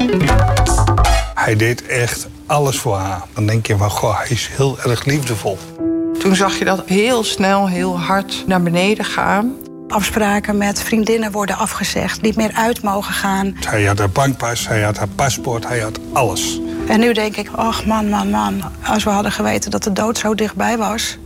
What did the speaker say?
Hij deed echt alles voor haar. Dan denk je van, goh, hij is heel erg liefdevol. Toen zag je dat heel snel, heel hard naar beneden gaan. Afspraken met vriendinnen worden afgezegd, niet meer uit mogen gaan. Hij had haar bankpas, hij had haar paspoort, hij had alles. En nu denk ik, ach man, als we hadden geweten dat de dood zo dichtbij was.